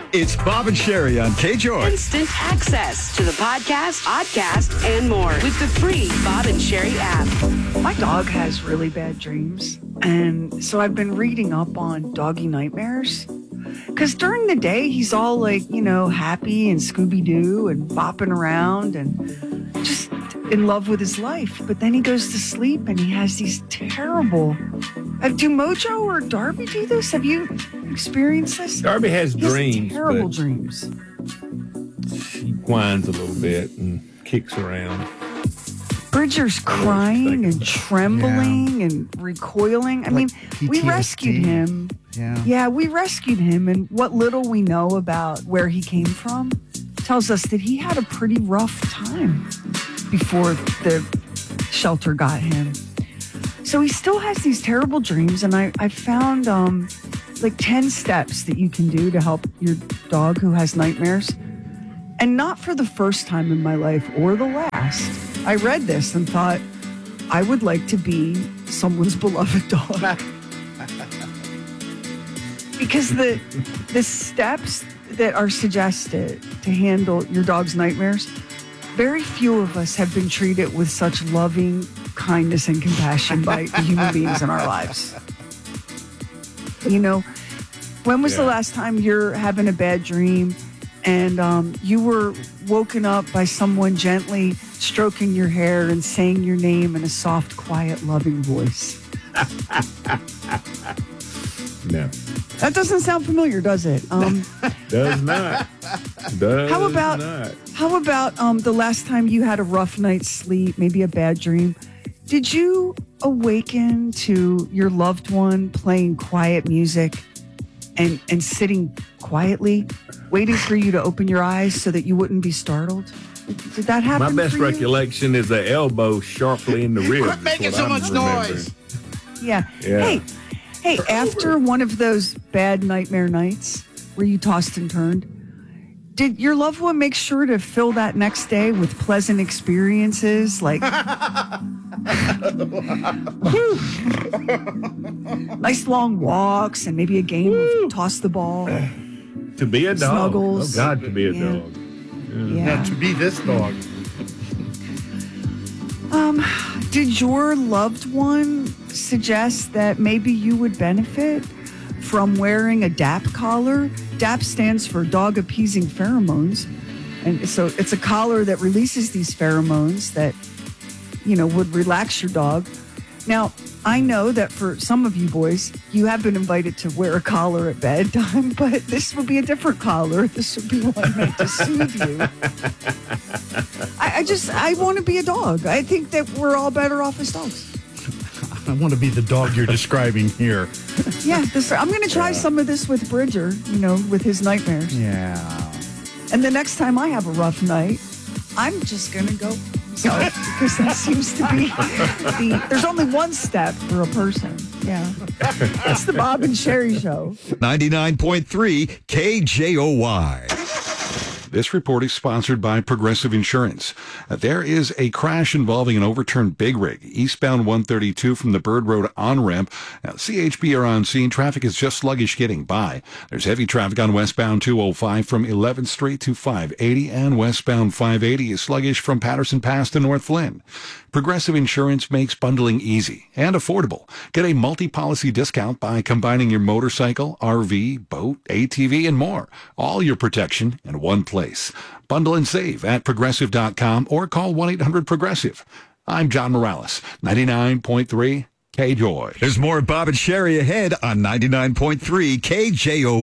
It's Bob and Sherry on KJOY. Instant access to the podcast, podcast, and more with the free Bob and Sherry app. My dog has really bad dreams, and so I've been reading up on doggy nightmares. Because during the day, he's all like, happy and Scooby-Doo and bopping around and just in love with his life. But then he goes to sleep and he has these terrible... Do Mojo or Darby do this? Have you experienced this? Darby has dreams. Terrible dreams. She whines a little bit and kicks around. Bridger's crying and trembling and recoiling. I mean, we rescued him. Yeah, we rescued him. And what little we know about where he came from tells us that he had a pretty rough time before the shelter got him. So he still has these terrible dreams. And I found 10 steps that you can do to help your dog who has nightmares. And not for the first time in my life or the last. I read this and thought, I would like to be someone's beloved dog. Because the steps that are suggested to handle your dog's nightmares, very few of us have been treated with such loving kindness and compassion by the human beings in our lives. When was the last time you're having a bad dream and you were woken up by someone gently stroking your hair and saying your name in a soft, quiet, loving voice? No. That doesn't sound familiar, does it? Does not. How about the last time you had a rough night's sleep, maybe a bad dream? Did you awaken to your loved one playing quiet music and sitting quietly, waiting for you to open your eyes so that you wouldn't be startled? Did that happen? My best recollection is the elbow sharply in the ribs. Quit making so much noise. Yeah. Hey, after one of those bad nightmare nights where you tossed and turned, did your loved one make sure to fill that next day with pleasant experiences like nice long walks and maybe a game of toss the ball? To be a dog. Snuggles. Oh, God, to be a dog. Yeah, to be this dog. Did your loved one suggest that maybe you would benefit from wearing a DAP collar? DAP stands for dog appeasing pheromones. And so it's a collar that releases these pheromones that, would relax your dog. Now, I know that for some of you boys, you have been invited to wear a collar at bedtime, but this would be a different collar. This would be one meant to soothe you. I want to be a dog. I think that we're all better off as dogs. I want to be the dog you're describing here. Yeah, I'm going to try some of this with Bridger, with his nightmares. Yeah. And the next time I have a rough night, I'm just going to go myself because that seems to be there's only one step for a person. Yeah. It's the Bob and Sherry Show. 99.3 KJOY. This report is sponsored by Progressive Insurance. There is a crash involving an overturned big rig eastbound 132 from the Bird Road on-ramp. Now, CHP are on scene. Traffic is just sluggish getting by. There's heavy traffic on westbound 205 from 11th Street to 580, and westbound 580 is sluggish from Patterson Pass to North Flynn. Progressive Insurance makes bundling easy and affordable. Get a multi-policy discount by combining your motorcycle, RV, boat, ATV, and more. All your protection in one place. Bundle and save at Progressive.com or call 1-800-PROGRESSIVE. I'm John Morales, 99.3 KJOY. There's more Bob and Sherry ahead on 99.3 KJOY.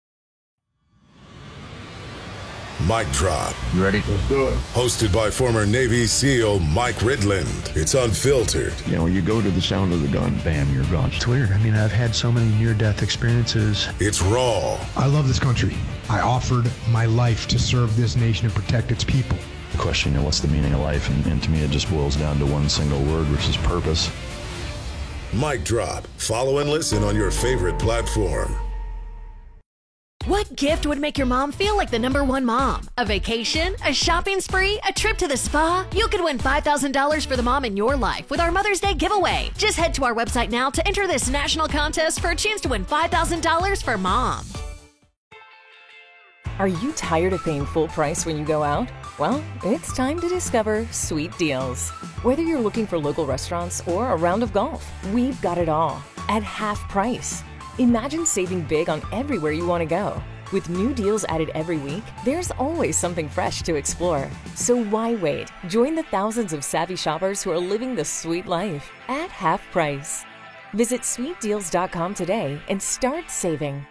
Mic Drop. You ready? Let's do it. Hosted by former Navy SEAL Mike Ridland. It's unfiltered. You go to the sound of the gun, bam, you're gone. It's weird. I've had so many near-death experiences. It's raw. I love this country. I offered my life to serve this nation and protect its people. The question, what's the meaning of life? And to me, it just boils down to one single word, which is purpose. Mic Drop. Follow and listen on your favorite platform. What gift would make your mom feel like the #1 mom? A vacation? A shopping spree? A trip to the spa? You could win $5,000 for the mom in your life with our Mother's Day giveaway. Just head to our website now to enter this national contest for a chance to win $5,000 for mom. Are you tired of paying full price when you go out? Well, it's time to discover Sweet Deals. Whether you're looking for local restaurants or a round of golf, we've got it all at half price. Imagine saving big on everywhere you want to go. With new deals added every week, there's always something fresh to explore. So why wait? Join the thousands of savvy shoppers who are living the sweet life at half price. Visit sweetdeals.com today and start saving.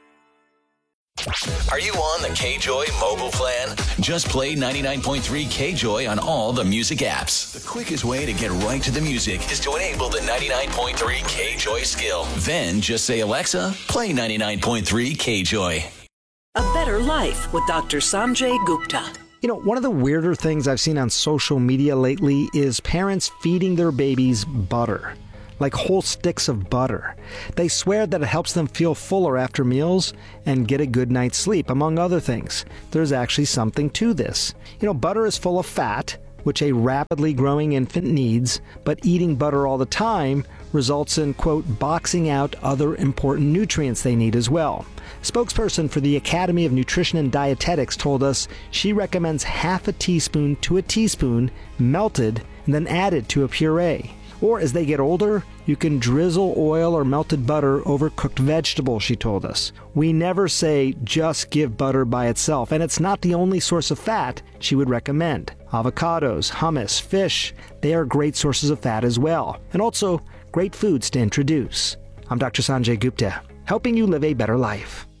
Are you on the KJOY mobile plan? Just play 99.3 KJOY on all the music apps. The quickest way to get right to the music is to enable the 99.3 KJOY skill. Then just say, Alexa, play 99.3 KJOY. A Better Life with Dr. Sanjay Gupta. You know, one of the weirder things I've seen on social media lately is parents feeding their babies butter. Like whole sticks of butter. They swear that it helps them feel fuller after meals and get a good night's sleep, among other things. There's actually something to this. You know, butter is full of fat, which a rapidly growing infant needs, but eating butter all the time results in, quote, boxing out other important nutrients they need as well. Spokesperson for the Academy of Nutrition and Dietetics told us she recommends half a teaspoon to a teaspoon melted and then added to a puree. Or as they get older, you can drizzle oil or melted butter over cooked vegetables, she told us. We never say just give butter by itself, and it's not the only source of fat she would recommend. Avocados, hummus, fish, they are great sources of fat as well, and also great foods to introduce. I'm Dr. Sanjay Gupta, helping you live a better life.